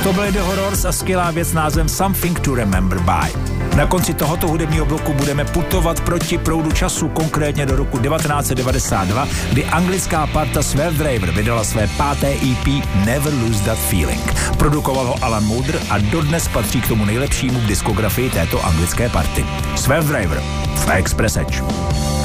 To byly The Horrors a skvělá věc s názvem Something to Remember By. Na konci tohoto hudebního bloku budeme putovat proti proudu času, konkrétně do roku 1992, kdy anglická parta Swervedriver vydala své 5. EP Never Lose That Feeling. Produkoval ho Alan Moulder a dodnes patří k tomu nejlepšímu v diskografii této anglické party. Swervedriver v Express Edge.